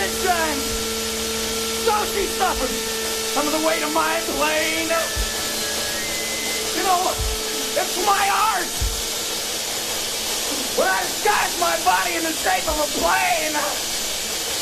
this time. So she suffered some of the weight of my plane. You know, it's my art. When I disguise my body in the shape of a plane.